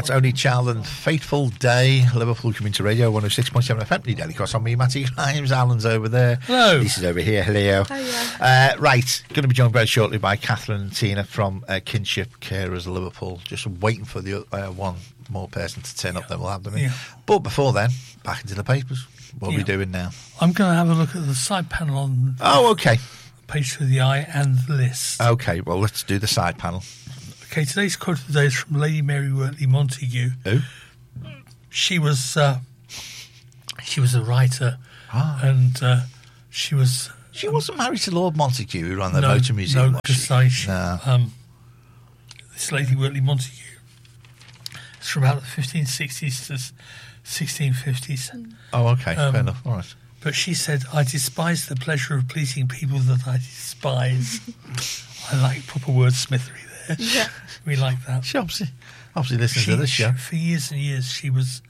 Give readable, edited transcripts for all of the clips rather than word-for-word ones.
That's Only Child and Fateful Day. Liverpool Community Radio 106.7 FM. Lee Daly Cross on me, Matty Grimes. Alan's over there. Hello. Lisa's over here. Hello. Hiya. Right, going to be joined very shortly by Catherine and Tina from Kinship Carers Liverpool. Just waiting for the one more person to turn up, then we'll have them in. Yeah. But before then, back into the papers. What are we doing now? I'm going to have a look at the side panel on Okay. Page for the Eye and the list. Okay, well, let's do the side panel. Okay, today's quote of the day is from Lady Mary Wortley Montagu. Who? She was a writer, and she was. She wasn't married to Lord Montagu, who ran the Motor Museum. No, because No. this Lady Wortley Montagu. It's from about the 1560s to 1650s. Oh, okay, fair enough. All right. But she said, "I despise the pleasure of pleasing people that I despise." I like proper wordsmithery there. Yeah. We like that. She obviously listens to this show. For years and years, she was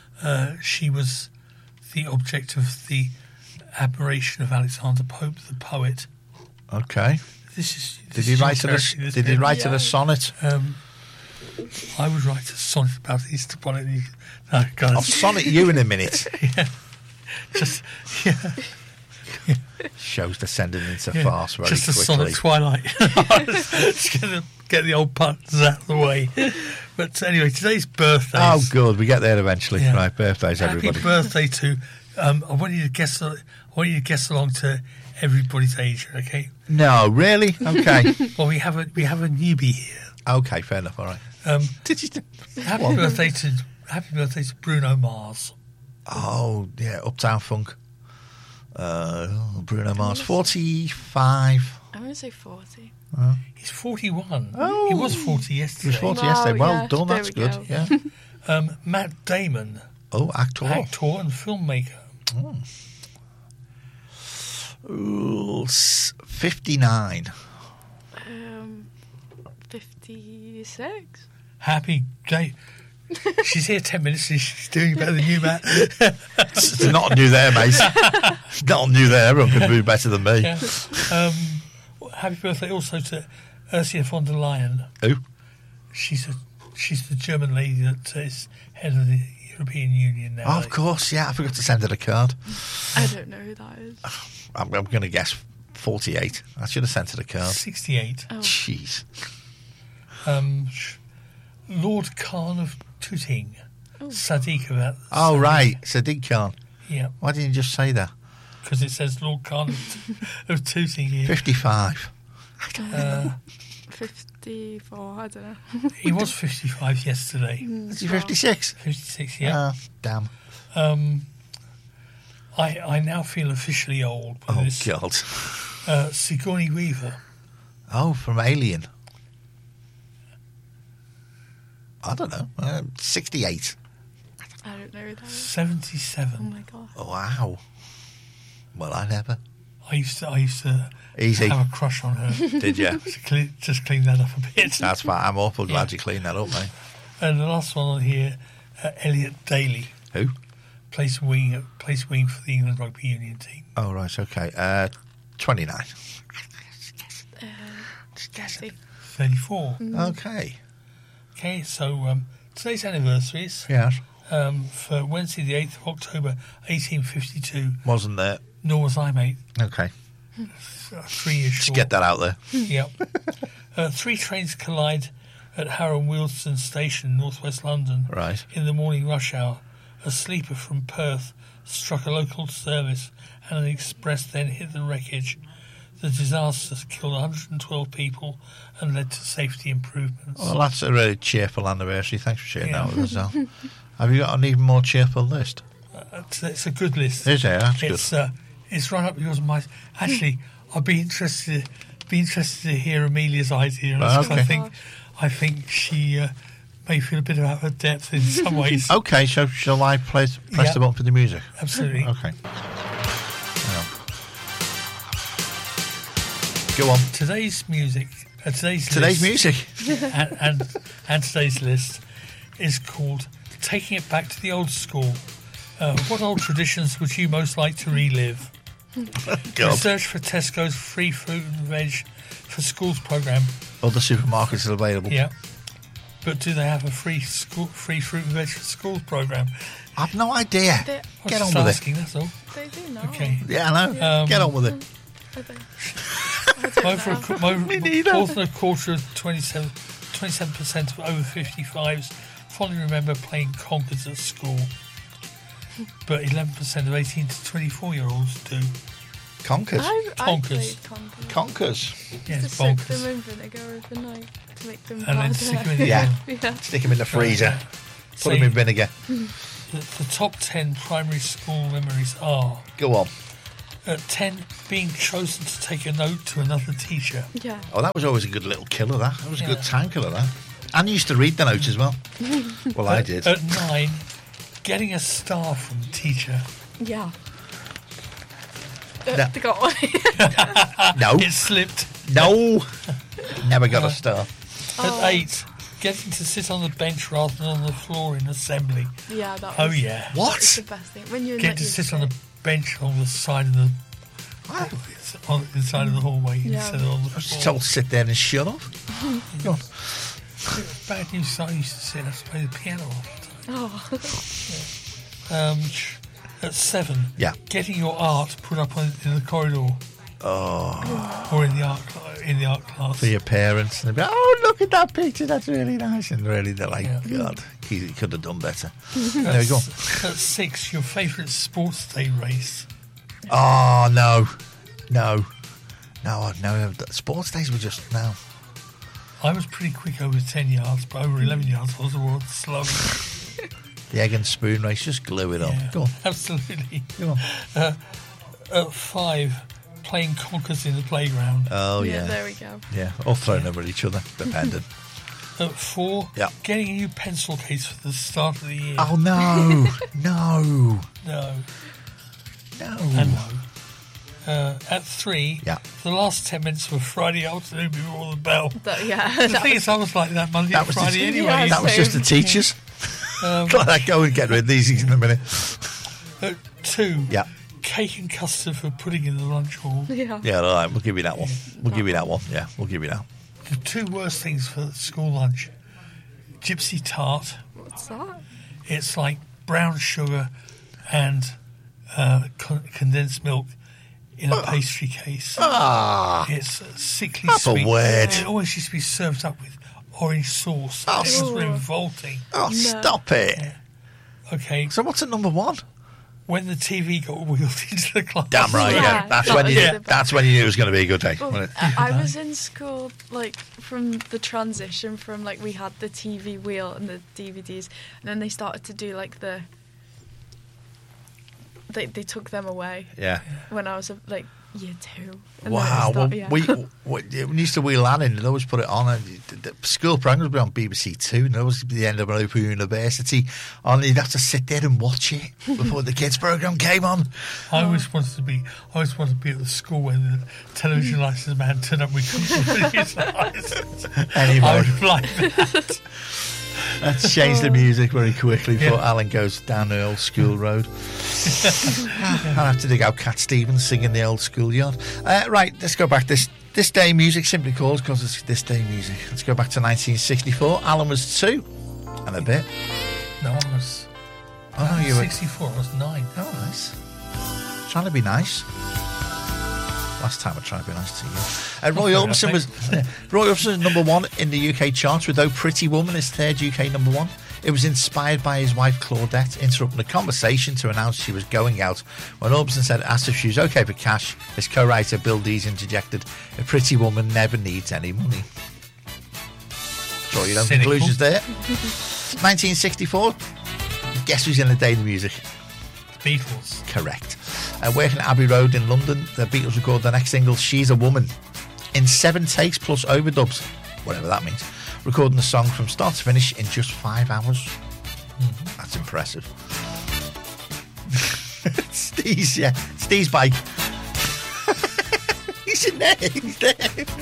the object of the admiration of Alexander Pope, the poet. Okay. Did he write her a sonnet? I would write a sonnet about Easter bonnet. No, God. I'll sonnet you in a minute. Yeah. Just Show's descending into farce very just a quickly. sonnet twilight. Just gonna get the old puns out of the way. But anyway, today's birthday. Oh, good. We get there eventually. Yeah. Right, birthdays, everybody. Happy birthday to. I want you to guess. I want you to guess along to everybody's age. Okay. No, really? Okay. Well, we have a newbie here. Okay, fair enough. All right. Happy birthday to Bruno Mars. Oh, yeah, Uptown Funk. Bruno Mars, 45. I'm going to say 40. He's 41. Oh. He was 40 He yesterday. was 40 yesterday. Well yeah, done, there that's we good. go. Yeah. Matt Damon, Oh, actor. actor and filmmaker. Ooh, 59. 56. Happy day. She's here 10 minutes and she's doing better than you, Matt. It's not new there, mate. Not new there. Everyone can do better than me. Yeah. Happy birthday also to Ursula von der Leyen. Who? She's the German lady that is head of the European Union now. Oh, of course, yeah. I forgot to send her a card. I don't know who that is. I'm going to guess 48. I should have sent her a card. 68. Oh. Jeez. Lord Khan of Tooting. Sadiq about. Oh, right. Sadiq Khan. Yeah, Why didn't you just say that? because it says Lord Khan of Tooting here. 55. 54, I don't know. He was 55 yesterday. Is he 56? 56, yeah. Damn. I now feel officially old. With Oh, this. God. Sigourney Weaver. Oh, from Alien. I don't know. 68. I don't know who that is. 77. Oh my god. Oh, wow. Well, I never. I used to Easy. have a crush on her. Did you? Just clean that up a bit. That's fine. I'm awful glad you cleaned that up, mate. And the last one on here, Elliot Daly. Who? Plays wing for the England Rugby Union team. Oh, right, okay. 29. Jesse. 34. Okay. Okay, so today's anniversaries. Yes. For Wednesday the 8th of October 1852. Wasn't there. Nor was I, mate. Okay. 3 years Just short. get that out there. Yep. 3 trains collide at Harrow Wealdstone Station, northwest London. Right. In the morning rush hour. A sleeper from Perth struck a local service and an express then hit the wreckage. The disaster killed 112 people and led to safety improvements. Well, that's a really cheerful anniversary. Thanks for sharing Yeah. that with us, Al. Have you got an even more cheerful list? It's a good list. Is it? That's good. It's right up yours and mine. Actually, I'd be interested to hear Amelia's idea. Okay. I think she may feel a bit out of her depth in some ways. Okay, so shall I press the button for the music? Absolutely. Okay. Go on. Today's music. Today's Music. list and today's list is called "Taking It Back to the Old School." What old traditions would you most like to relive? God. Research for Tesco's free fruit and veg for schools programme. Other supermarkets are available. Yeah. But do they have a free fruit and veg for schools program? I've no idea. They, I was Get just on with asking, that's all. they do know. Okay. Yeah, I know. Get on with it. I don't know. Me neither. More than a quarter of 27% of over 55s fondly remember playing conkers at school. But 11% of 18 to 24-year-olds do. Conkers. I Conkers. played conkers. Conkers. Yes, To soak them bonkers. in vinegar overnight to make them And then harder. stick them in the Yeah. Yeah. Stick them in the freezer. Put So them in vinegar. the top 10 primary school memories are: Go on. at 10, being chosen to take a note to another teacher. Yeah. Oh, that was always a good little killer, that. That was a good Yeah. time killer, that. And you used to read the notes as well. Well, I did. At 9, getting a star from the teacher. Yeah. No. They got one. No. It slipped. No. Never got a star. Oh. At 8, getting to sit on the bench rather than on the floor in assembly. Yeah, that was, Oh, yeah. It's What? the best thing. When you're Get not to used sit to on it. the bench on the side of the on the side of the hallway Yeah. instead of on the I was floor. told to sit there and shut up. Go on. Bad news. I used to sit and play the piano all the Oh. time. At 7, Yeah. getting your art put up in the corridor. Or in the art class. For your parents. And they'd be, oh, look at that picture. That's really nice. And really, they're like, Yeah. God, he could have done better. There we go. At 6, your favourite sports day race. Oh, no. No. No, no. Sports days were just, no. I was pretty quick over 10 yards, but over 11 yards I was a little slow. The egg and spoon race, just glue it on. Yeah, Go on. absolutely. Go on. At 5, playing conkers in the playground. Oh, yeah. There we go. Yeah, or throwing them at each other, depending. At 4, Yeah. getting a new pencil case for the start of the year. Oh, no. No. No, No. and no. At 3, Yeah. the last 10 minutes of a Friday afternoon before the bell. Yeah. The thing is, I was like that Monday That and was Friday just- anyway. Yeah, That was just the teachers. Go and get rid of these in a minute. At 2, Yeah. cake and custard for pudding in the lunch hall. Yeah. Yeah, all right, we'll give you that one. We'll give you that one. Yeah, we'll give you that. The 2 worst things for school lunch: gypsy tart. What's that? It's like brown sugar and condensed milk in a pastry case. Ah, It's sickly That's a sweet. word. It always used to be served up with orange sauce. Oh, It was Ooh. revolting. oh, No. stop it. Okay, So what's at number one? when the TV got wheeled into the class. Damn right, yeah. Yeah, That's that when was you. the best. That's when you knew it was going to be a good day. Well, wasn't it? I was in school, like, from the transition from, like, we had the TV wheel and the DVDs, and then they started to do, like, They took them away Yeah. when I was, like, year 2. And Wow. Well, then it stopped, we used to wheel that in. They always put it on. And the school programs would be on BBC Two, and there was the end of an Open University. And you'd have to sit there and watch it before the kids' program came on. I always wanted to be at the school when the television license man turned up with his license. I Anyway, would fly that. let's change the music very quickly before Yeah. Alan goes down the old school road. I'll have to dig out Cat Stevens singing the old schoolyard. Right, let's go back. This day music simply calls because it's this day music. Let's go back to 1964. Alan was 2 and a bit. No, I was Oh, no, you were. 64. I was 9. Oh, nice. Trying to be nice. Last time I tried to be nice to you. Roy Orbison was number 1 in the UK charts with "Oh Pretty Woman," his 3rd UK number 1. It was inspired by his wife Claudette interrupting a conversation to announce she was going out. When Orbison asked if she was okay for cash, his co-writer Bill Dees interjected, "A pretty woman never needs any money." Draw your own Cynical. conclusions there. 1964. Guess who's in the day of the music? Beatles. Correct. Working at Abbey Road in London, the Beatles recorded the next single, "She's a Woman," in 7 takes plus overdubs, whatever that means, recording the song from start to finish in just 5 hours. That's impressive. Steve's bike. He's in there. He's there.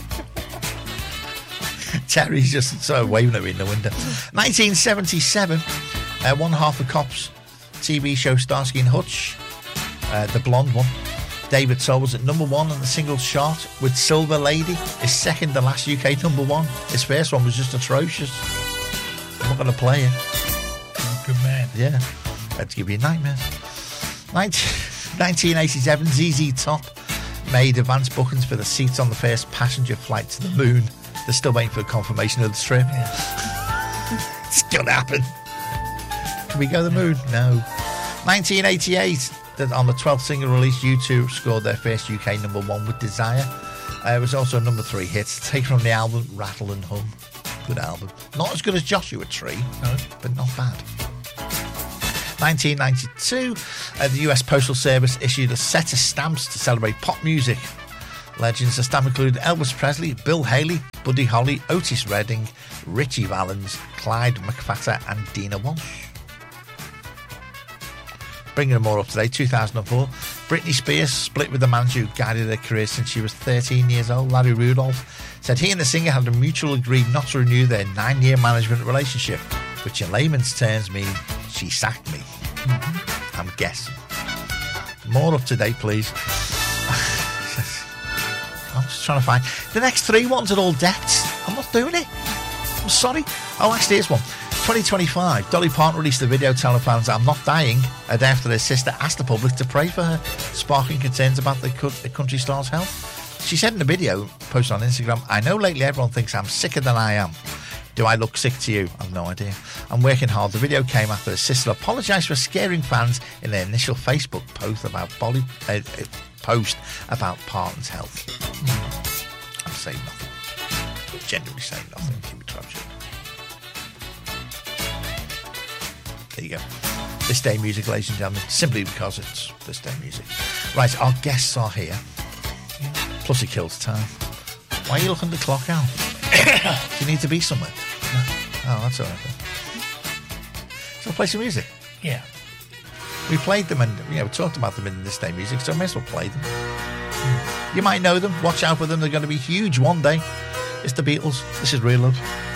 Terry's just sort of waving at me in the window. 1977, one half of Cops TV show Starsky and Hutch, the blonde one. David Soul was at number 1 on the singles chart with "Silver Lady," his second to last UK number 1. His first one was just atrocious. not going to play it. Good man. Yeah, that'd give you nightmares. 1987, ZZ Top made advance bookings for the seats on the first passenger flight to the moon. They're still waiting for confirmation of the trip. Yeah. It's going to happen. Can we go to the moon? No. 1988, on the 12th single release, U2 scored their first UK number 1 with Desire. It was also a number 3 hit, taken from the album Rattle and Hum. Good album. Not as good as Joshua Tree, No. but not bad. 1992, the US Postal Service issued a set of stamps to celebrate pop music. Legends. The stamp included Elvis Presley, Bill Haley, Buddy Holly, Otis Redding, Richie Valens, Clyde McPhatter and Dina Walsh. Bringing them more up to date, 2004, Britney Spears split with the man who guided her career since she was 13 years old, Larry Rudolph, said he and the singer had a mutual agreed not to renew their 9-year management relationship, which in layman's terms mean she sacked me. I'm guessing. More up to date, please. I'm just trying to find... The next 3 ones are all deaths. I'm not doing it. I'm sorry. Oh, actually, here's one. 2025, Dolly Parton released a video telling fans I'm not dying a day after their sister asked the public to pray for her, sparking concerns about the country star's health. She said in the video posted on Instagram, I know lately everyone thinks I'm sicker than I am. Do I look sick to you? I've no idea. I'm working hard. The video came after the sister apologised for scaring fans in their initial Facebook post about Parton's health. I'm saying nothing. I'm genuinely saying nothing. Keep it trapped. There you go. This Day Music, ladies and gentlemen, simply because it's This Day Music. Right, our guests are here. Plus it kills time. Why are you looking at the clock, Al? Do you need to be somewhere? No. Oh, that's all right then. So we'll play some music. Yeah. We played them and we talked about them in This Day Music, so I may as well play them. You might know them. Watch out for them. They're going to be huge one day. It's the Beatles. This is Real Love.